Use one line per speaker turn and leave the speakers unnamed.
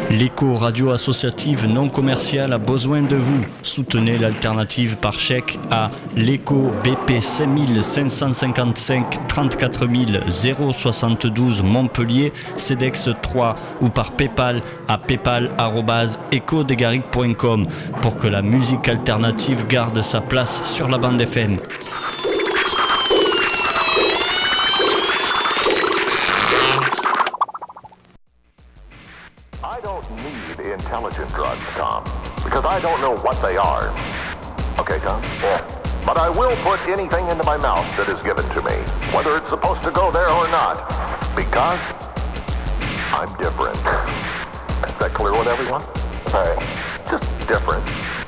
L'éco radio associative non commerciale a besoin de vous. Soutenez l'alternative par chèque à l'éco BP 5555 34 072 Montpellier, CEDEX 3 ou par PayPal à paypal@ecodegaric.com pour que la musique alternative garde sa place sur la bande FM.
I don't need intelligent drugs, Tom, because I don't know what they are. Okay, Tom? Yeah. But I will put anything into my mouth that is given to me, whether it's supposed to go there or not, because I'm different. Is that clear with everyone? All right. Just different.